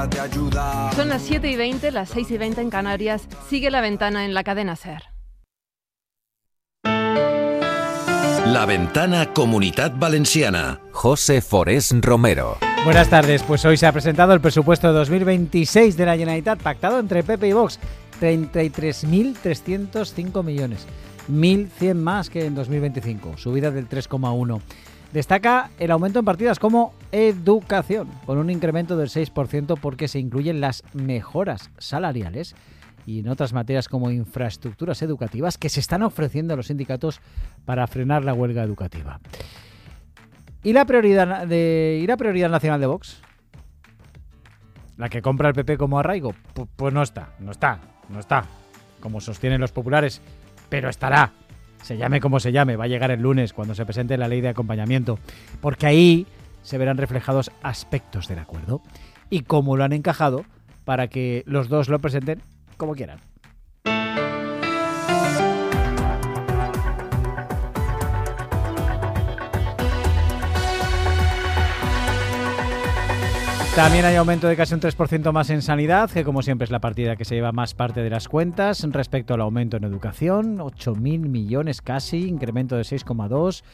manera de ayudar. Son las 7:20, las 6:20 en Canarias. Sigue La Ventana en la cadena SER. La Ventana Comunitat Valenciana. José Forés Romero. Buenas tardes, pues hoy se ha presentado el presupuesto de 2026 de la Generalitat, pactado entre PP y Vox. 33.305 millones, 1.100 más que en 2025, subida del 3,1%. Destaca el aumento en partidas como educación, con un incremento del 6% porque se incluyen las mejoras salariales y en otras materias como infraestructuras educativas que se están ofreciendo a los sindicatos para frenar la huelga educativa. ¿Y la prioridad nacional de Vox? ¿La que compra el PP como arraigo? Pues no está, como sostienen los populares, pero estará. Se llame como se llame, va a llegar el lunes cuando se presente la ley de acompañamiento, porque ahí se verán reflejados aspectos del acuerdo y cómo lo han encajado para que los dos lo presenten como quieran. También hay aumento de casi un 3% más en sanidad, que como siempre es la partida que se lleva más parte de las cuentas. Respecto al aumento en educación, 8.000 millones casi, incremento de 6,2%,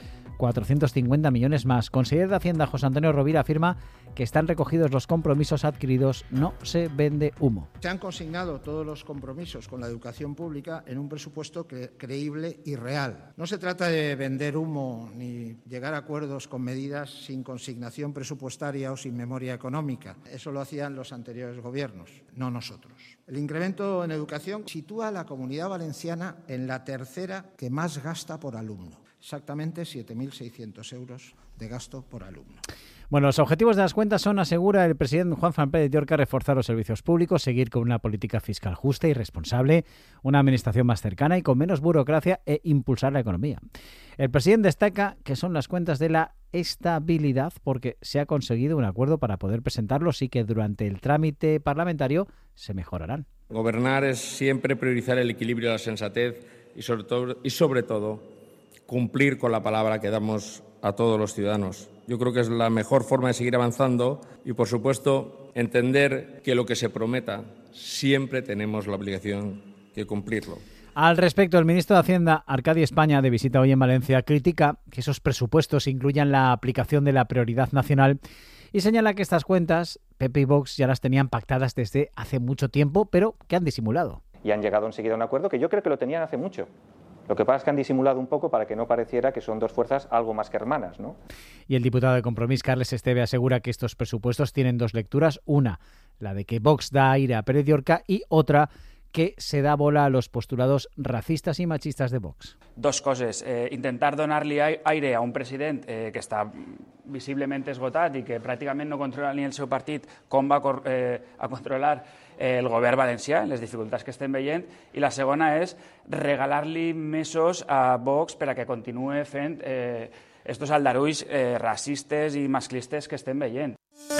450 millones más. Consejero de Hacienda José Antonio Rovira afirma que están recogidos los compromisos adquiridos, no se vende humo. Se han consignado todos los compromisos con la educación pública en un presupuesto creíble y real. No se trata de vender humo ni llegar a acuerdos con medidas sin consignación presupuestaria o sin memoria económica. Eso lo hacían los anteriores gobiernos, no nosotros. El incremento en educación sitúa a la Comunidad Valenciana en la tercera que más gasta por alumno. Exactamente 7.600 euros de gasto por alumno. Bueno, los objetivos de las cuentas son, asegura el presidente Juan Fran Pérez de Orca, reforzar los servicios públicos, seguir con una política fiscal justa y responsable, una administración más cercana y con menos burocracia e impulsar la economía. El presidente destaca que son las cuentas de la estabilidad porque se ha conseguido un acuerdo para poder presentarlos y que durante el trámite parlamentario se mejorarán. Gobernar es siempre priorizar el equilibrio y la sensatez y sobre todo cumplir con la palabra que damos a todos los ciudadanos. Yo creo que es la mejor forma de seguir avanzando y, por supuesto, entender que lo que se prometa siempre tenemos la obligación de cumplirlo. Al respecto, el ministro de Hacienda, Arcadi España, de visita hoy en Valencia, critica que esos presupuestos incluyan la aplicación de la prioridad nacional y señala que estas cuentas, PP y Vox, ya las tenían pactadas desde hace mucho tiempo, pero que han disimulado. Y han llegado enseguida a un acuerdo que yo creo que lo tenían hace mucho. Lo que pasa es que han disimulado un poco para que no pareciera que son dos fuerzas algo más que hermanas, ¿no? Y el diputado de Compromís, Carles Esteve, asegura que estos presupuestos tienen dos lecturas. Una, la de que Vox da aire a Pérez de Orca, y otra, que se da bola a los postulados racistas y machistas de Vox. Dos coses. Intentar donar-li aire a un president que està visiblement esgotat i que pràcticament no controla ni el seu partit, com va a controlar el govern valencià, les dificultats que estem veient, i la segona és regalar-li mesos a Vox per a que continue fent estos aldarulls racistes i masclistes que estem veient.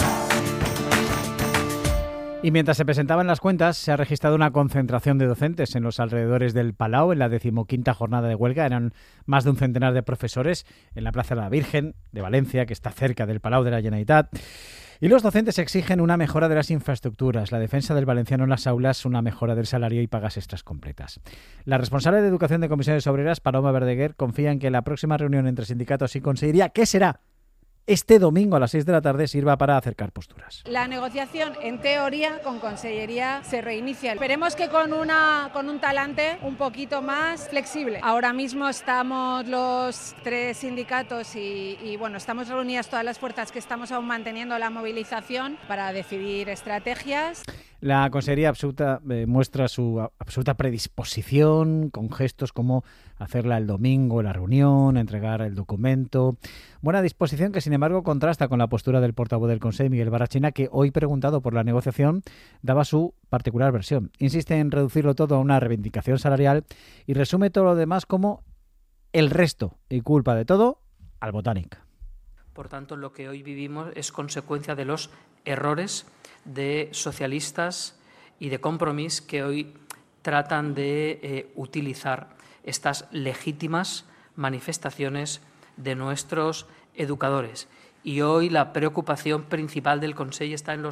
Y mientras se presentaban las cuentas, se ha registrado una concentración de docentes en los alrededores del Palau en la 15ª jornada de huelga. Eran más de un centenar de profesores en la Plaza de la Virgen de Valencia, que está cerca del Palau de la Generalitat. Y los docentes exigen una mejora de las infraestructuras, la defensa del valenciano en las aulas, una mejora del salario y pagas extras completas. La responsable de Educación de Comisiones Obreras, Paloma Verdeguer, confía en que la próxima reunión entre sindicatos y Consellería, que será este domingo a las 6 de la tarde, sirva para acercar posturas. La negociación, en teoría, con Consellería se reinicia. Esperemos que con un talante un poquito más flexible. Ahora mismo estamos los tres sindicatos y bueno, estamos reunidas todas las fuerzas que estamos aún manteniendo la movilización para decidir estrategias. La Consellería muestra su absoluta predisposición con gestos como hacerla el domingo, la reunión, entregar el documento. Buena disposición que, sin embargo, contrasta con la postura del portavoz del Consell, Miguel Barrachina, que hoy, preguntado por la negociación, daba su particular versión. Insiste en reducirlo todo a una reivindicación salarial y resume todo lo demás como el resto y culpa de todo al Botánic. Por tanto, lo que hoy vivimos es consecuencia de los errores de socialistas y de Compromís que hoy tratan de utilizar estas legítimas manifestaciones de nuestros educadores. Y hoy la preocupación principal del Consell está en los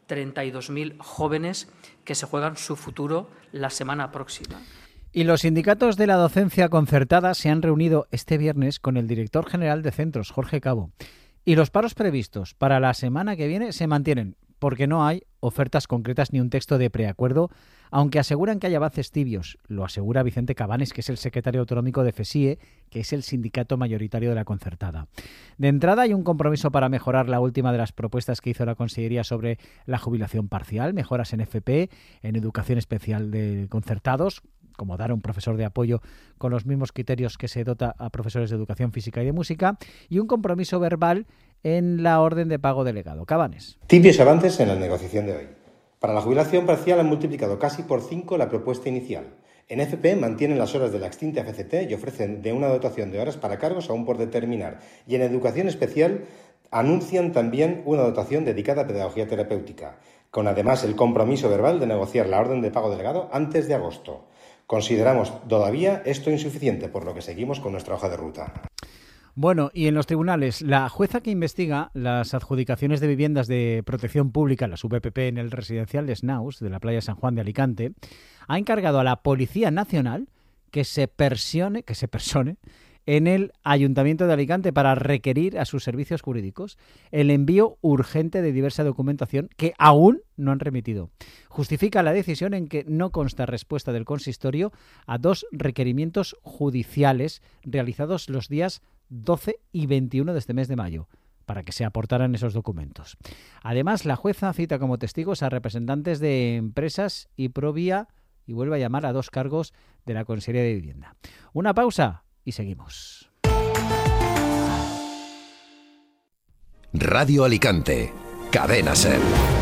32.000 jóvenes que se juegan su futuro la semana próxima. Y los sindicatos de la docencia concertada se han reunido este viernes con el director general de centros, Jorge Cabo. Y los paros previstos para la semana que viene se mantienen, porque no hay ofertas concretas ni un texto de preacuerdo, aunque aseguran que hay avances tibios. Lo asegura Vicente Cabanes, que es el secretario autonómico de FESIE, que es el sindicato mayoritario de la concertada. De entrada hay un compromiso para mejorar la última de las propuestas que hizo la Consellería sobre la jubilación parcial, mejoras en FP, en educación especial de concertados, como dar a un profesor de apoyo con los mismos criterios que se dota a profesores de educación física y de música, y un compromiso verbal en la orden de pago delegado. Cabanes. Tibios avances en la negociación de hoy. Para la jubilación parcial han multiplicado casi por 5 la propuesta inicial. En FP mantienen las horas de la extinta FCT y ofrecen de una dotación de horas para cargos aún por determinar. Y en educación especial anuncian también una dotación dedicada a pedagogía terapéutica, con además el compromiso verbal de negociar la orden de pago delegado antes de agosto. Consideramos todavía esto insuficiente, por lo que seguimos con nuestra hoja de ruta. Bueno, y en los tribunales, la jueza que investiga las adjudicaciones de viviendas de protección pública, las VPP, en el residencial de Snaus, de la playa San Juan de Alicante, ha encargado a la Policía Nacional que se persone en el Ayuntamiento de Alicante para requerir a sus servicios jurídicos el envío urgente de diversa documentación que aún no han remitido. Justifica la decisión en que no consta respuesta del consistorio a 2 requerimientos judiciales realizados los días 12 y 21 de este mes de mayo, para que se aportaran esos documentos. Además, la jueza cita como testigos a representantes de empresas y Provía y vuelve a llamar a 2 cargos de la Consejería de Vivienda. Una pausa y seguimos. Radio Alicante, Cadena SER.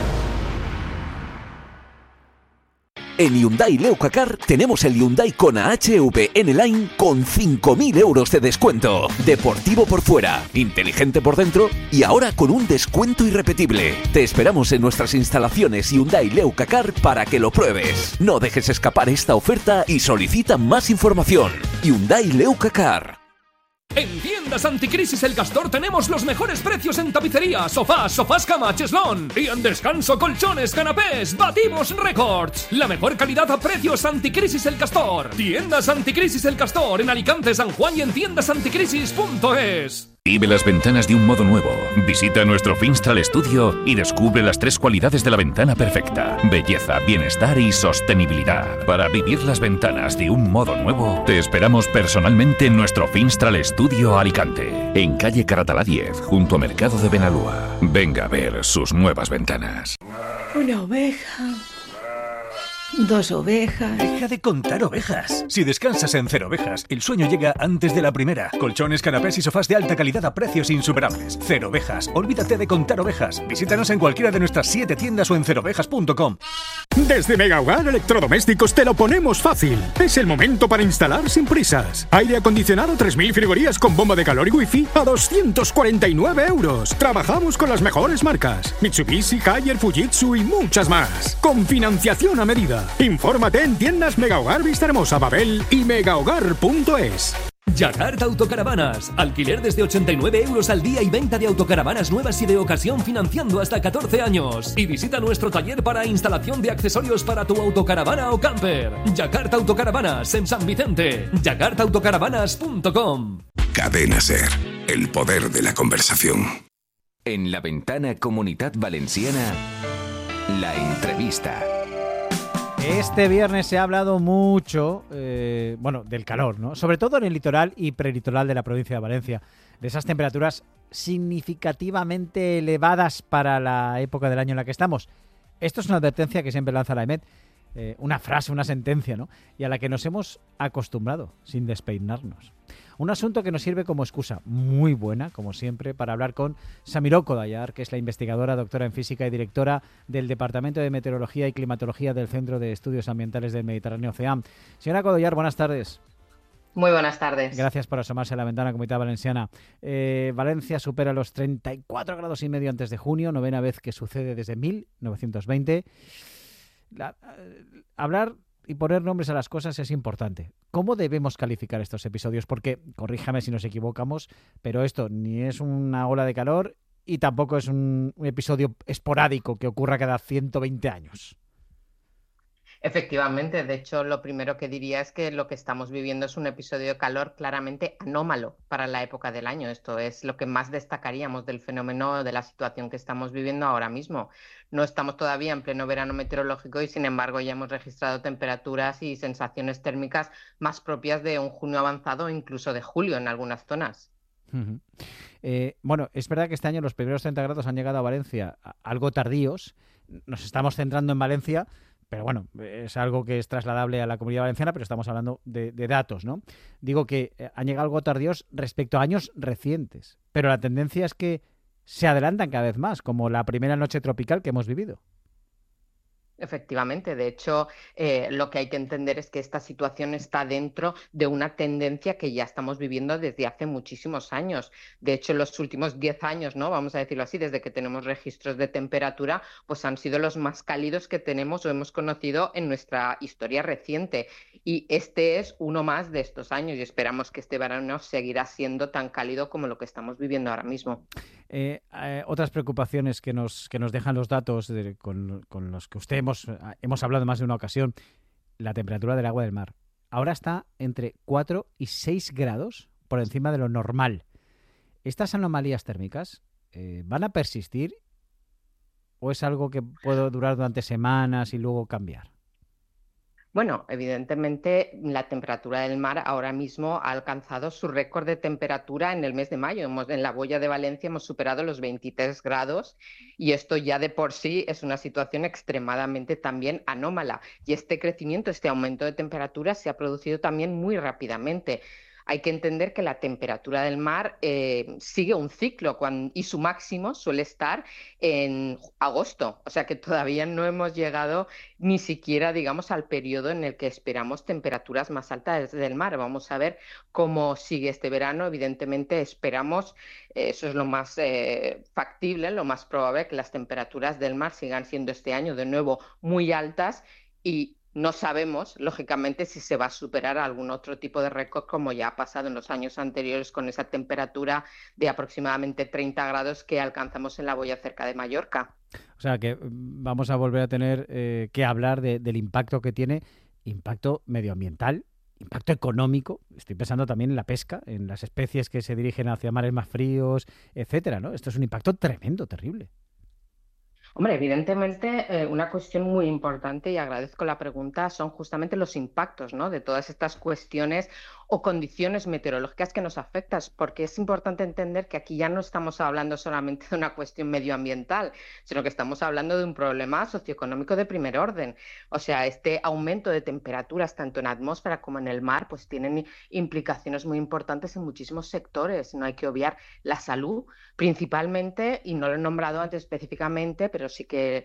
En Hyundai Leucacar tenemos el Hyundai Kona HV N-Line con 5.000 euros de descuento. Deportivo por fuera, inteligente por dentro y ahora con un descuento irrepetible. Te esperamos en nuestras instalaciones Hyundai Leucacar para que lo pruebes. No dejes escapar esta oferta y solicita más información. Hyundai Leucacar. En Tiendas Anticrisis El Castor tenemos los mejores precios en tapicería, sofás cama, cheslón. Y en descanso, colchones, canapés, batimos récords. La mejor calidad a precios. Anticrisis El Castor. Tiendas Anticrisis El Castor en Alicante, San Juan y en tiendasanticrisis.es. Vive las ventanas de un modo nuevo. Visita nuestro Finstral Studio y descubre las 3 cualidades de la ventana perfecta: belleza, bienestar y sostenibilidad. Para vivir las ventanas de un modo nuevo, te esperamos personalmente en nuestro Finstral Studio Alicante, en calle Caratalá 10, junto a Mercado de Benalúa. Venga a ver sus nuevas ventanas. Una oveja. 2 ovejas. Deja de contar ovejas. Si descansas en Cero Ovejas, el sueño llega antes de la primera. Colchones, canapés y sofás de alta calidad a precios insuperables. Cero Ovejas. Olvídate de contar ovejas. Visítanos en cualquiera de nuestras 7 tiendas o en cerovejas.com. Desde Mega Hogar Electrodomésticos te lo ponemos fácil. Es el momento para instalar sin prisas. Aire acondicionado 3000 frigorías con bomba de calor y wifi a 249 euros. Trabajamos con las mejores marcas: Mitsubishi, Haier, Fujitsu y muchas más. Con financiación a medida. Infórmate en tiendas Mega Hogar Vista Hermosa, Babel y megahogar.es. Yakarta Autocaravanas. Alquiler desde 89 euros al día y venta de autocaravanas nuevas y de ocasión financiando hasta 14 años. Y visita nuestro taller para instalación de accesorios para tu autocaravana o camper. Yakarta Autocaravanas en San Vicente. yakartaautocaravanas.com. Cadena SER, el poder de la conversación. En la ventana Comunitat Valenciana, la entrevista. Este viernes se ha hablado mucho, del calor, ¿no? Sobre todo en el litoral y prelitoral de la provincia de Valencia, de esas temperaturas significativamente elevadas para la época del año en la que estamos. Esto es una advertencia que siempre lanza la EMET, una frase, una sentencia, ¿no? Y a la que nos hemos acostumbrado, sin despeinarnos. Un asunto que nos sirve como excusa muy buena, como siempre, para hablar con Samiró Kodayar, que es la investigadora, doctora en física y directora del Departamento de Meteorología y Climatología del Centro de Estudios Ambientales del Mediterráneo, CEAM. Señora Kodayar, buenas tardes. Muy buenas tardes. Gracias por asomarse a la ventana Comunidad Valenciana. Valencia supera los 34 grados y medio antes de junio, 9ª vez que sucede desde 1920. Hablar y poner nombres a las cosas es importante. ¿Cómo debemos calificar estos episodios? Porque, corríjame si nos equivocamos, pero esto ni es una ola de calor y tampoco es un episodio esporádico que ocurra cada 120 años. Efectivamente, de hecho, lo primero que diría es que lo que estamos viviendo es un episodio de calor claramente anómalo para la época del año. Esto es lo que más destacaríamos del fenómeno, de la situación que estamos viviendo ahora mismo. No estamos todavía en pleno verano meteorológico y, sin embargo, ya hemos registrado temperaturas y sensaciones térmicas más propias de un junio avanzado o incluso de julio en algunas zonas. Bueno, es verdad que este año los primeros 30 grados han llegado a Valencia algo tardíos. Nos estamos centrando en Valencia, pero bueno, es algo que es trasladable a la Comunidad Valenciana, pero estamos hablando de datos, ¿no? Digo que han llegado algo tardíos respecto a años recientes, pero la tendencia es que se adelantan cada vez más, como la primera noche tropical que hemos vivido. Efectivamente, de hecho, lo que hay que entender es que esta situación está dentro de una tendencia que ya estamos viviendo desde hace muchísimos años. De hecho, en los últimos 10 años, ¿no? Vamos a decirlo así, desde que tenemos registros de temperatura, pues han sido los más cálidos que tenemos o hemos conocido en nuestra historia reciente. Y este es uno más de estos años y esperamos que este verano seguirá siendo tan cálido como lo que estamos viviendo ahora mismo. Otras preocupaciones que nos dejan los datos con los que usted hemos hablado más de una ocasión, la temperatura del agua del mar. Ahora está entre 4 y 6 grados por encima de lo normal. ¿Estas anomalías térmicas van a persistir o es algo que puede durar durante semanas y luego cambiar? Bueno, evidentemente la temperatura del mar ahora mismo ha alcanzado su récord de temperatura en el mes de mayo. En la boya de Valencia hemos superado los 23 grados y esto ya de por sí es una situación extremadamente también anómala. Y este crecimiento, este aumento de temperatura se ha producido también muy rápidamente. Hay que entender que la temperatura del mar sigue un ciclo y su máximo suele estar en agosto. O sea que todavía no hemos llegado ni siquiera, digamos, al periodo en el que esperamos temperaturas más altas del mar. Vamos a ver cómo sigue este verano. Evidentemente esperamos, eso es lo más factible, lo más probable, que las temperaturas del mar sigan siendo este año de nuevo muy altas y no sabemos, lógicamente, si se va a superar algún otro tipo de récord como ya ha pasado en los años anteriores con esa temperatura de aproximadamente 30 grados que alcanzamos en la boya cerca de Mallorca. O sea que vamos a volver a tener que hablar del impacto que tiene, impacto medioambiental, impacto económico. Estoy pensando también en la pesca, en las especies que se dirigen hacia mares más fríos, etcétera, ¿no? Esto es un impacto tremendo, terrible. Hombre, evidentemente una cuestión muy importante, y agradezco la pregunta, son justamente los impactos, ¿no?, de todas estas cuestiones o condiciones meteorológicas que nos afectan, porque es importante entender que aquí ya no estamos hablando solamente de una cuestión medioambiental, sino que estamos hablando de un problema socioeconómico de primer orden. O sea, este aumento de temperaturas tanto en atmósfera como en el mar pues tienen implicaciones muy importantes en muchísimos sectores. No hay que obviar la salud principalmente, y no lo he nombrado antes específicamente, pero sí que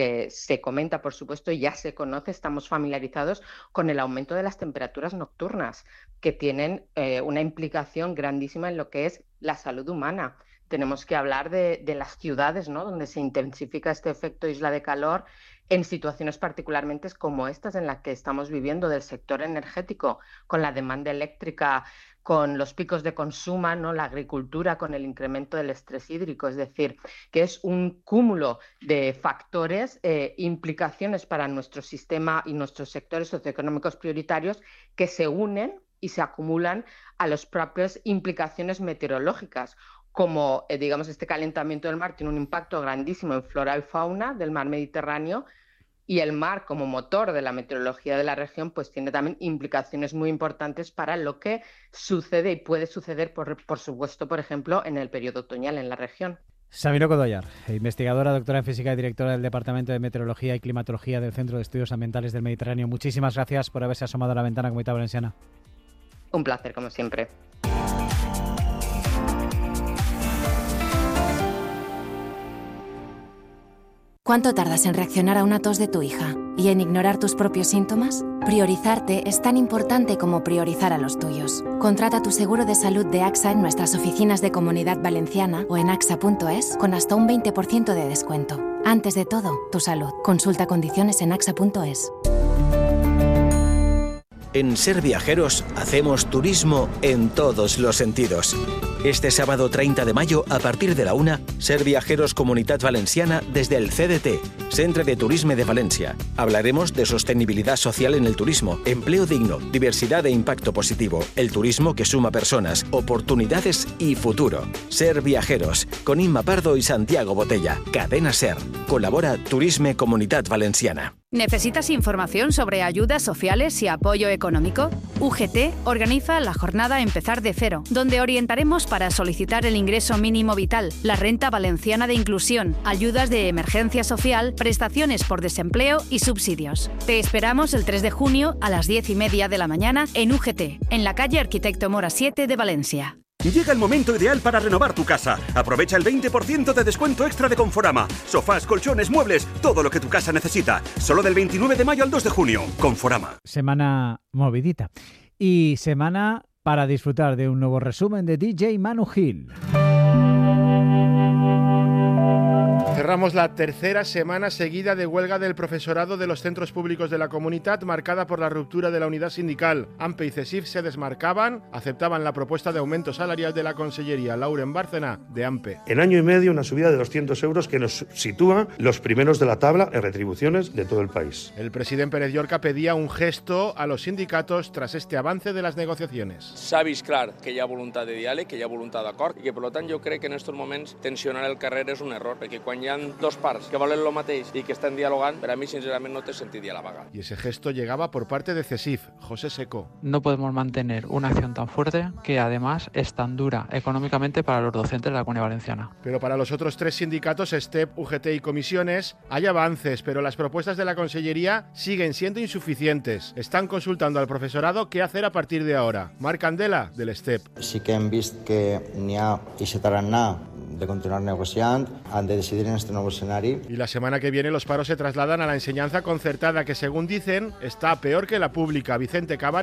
se comenta, por supuesto, y ya se conoce, estamos familiarizados con el aumento de las temperaturas nocturnas, que tienen una implicación grandísima en lo que es la salud humana. Tenemos que hablar de las ciudades, ¿no?, donde se intensifica este efecto isla de calor en situaciones particularmente como estas en las que estamos viviendo, del sector energético, con la demanda eléctrica, con los picos de consumo, ¿no?, la agricultura, con el incremento del estrés hídrico. Es decir, que es un cúmulo de factores, implicaciones para nuestro sistema y nuestros sectores socioeconómicos prioritarios que se unen y se acumulan a las propias implicaciones meteorológicas, como digamos este calentamiento del mar tiene un impacto grandísimo en flora y fauna del mar Mediterráneo, y el mar como motor de la meteorología de la región pues tiene también implicaciones muy importantes para lo que sucede y puede suceder, por supuesto, por ejemplo, en el periodo otoñal en la región. Sabino Codollar, investigadora, doctora en física y directora del Departamento de Meteorología y Climatología del Centro de Estudios Ambientales del Mediterráneo. Muchísimas gracias por haberse asomado a la ventana Comunidad Valenciana. Un placer, como siempre. ¿Cuánto tardas en reaccionar a una tos de tu hija y en ignorar tus propios síntomas? Priorizarte es tan importante como priorizar a los tuyos. Contrata tu seguro de salud de AXA en nuestras oficinas de Comunidad Valenciana o en axa.es con hasta un 20% de descuento. Antes de todo, tu salud. Consulta condiciones en axa.es. En Ser Viajeros hacemos turismo en todos los sentidos. Este sábado 30 de mayo, a partir de la 1, Ser Viajeros Comunitat Valenciana desde el CDT, Centre de Turisme de Valencia. Hablaremos de sostenibilidad social en el turismo, empleo digno, diversidad e impacto positivo, el turismo que suma personas, oportunidades y futuro. Ser Viajeros, con Inma Pardo y Santiago Botella. Cadena Ser. Colabora Turisme Comunitat Valenciana. ¿Necesitas información sobre ayudas sociales y apoyo económico? UGT organiza la jornada Empezar de Cero, donde orientaremos para solicitar el ingreso mínimo vital, la renta valenciana de inclusión, ayudas de emergencia social, prestaciones por desempleo y subsidios. Te esperamos el 3 de junio a las 10:30 de la mañana en UGT, en la calle Arquitecto Mora 7 de Valencia. Llega el momento ideal para renovar tu casa. Aprovecha el 20% de descuento extra de Conforama. Sofás, colchones, muebles, todo lo que tu casa necesita. Solo del 29 de mayo al 2 de junio. Conforama. Semana movidita. Y semana para disfrutar de un nuevo resumen de DJ Manu Gil. Cerramos la tercera semana seguida de huelga del profesorado de los centros públicos de la Comunitat, marcada por la ruptura de la unidad sindical. AMPE y CESIF se desmarcaban, aceptaban la propuesta de aumento salarial de la Consellería. Lauren Bárcena, de AMPE. En año y medio, una subida de 200 euros que nos sitúa los primeros de la tabla en retribuciones de todo el país. El presidente Pérez Llorca pedía un gesto a los sindicatos tras este avance de las negociaciones. S'ha vist clar que hi ha voluntat de diàleg, que hi ha voluntat d'acord i que, per tant, jo crec que en aquests moments tensionar el carrer és un error, perquè quan hi ha dos parts que volen lo mateix y que estan dialogant, per a mi, sincerament, no té sentit dialogar. Y ese gesto llegaba por parte de CESIF, José Seco. No podemos mantener una acción tan fuerte que además es tan dura económicamente para los docentes de la Comunidad Valenciana. Pero para los otros tres sindicatos, STEP, UGT y comisiones, hay avances, pero las propuestas de la Consellería siguen siendo insuficientes. Están consultando al profesorado qué hacer a partir de ahora. Marc Candela, del STEP. Sí que hem vist que n'hi ha i se tarannà de continuar negociant, han de decidir en este nuevo escenario. Y la semana que viene los paros se trasladan a la enseñanza concertada, que según dicen está peor que la pública. Vicente Cava,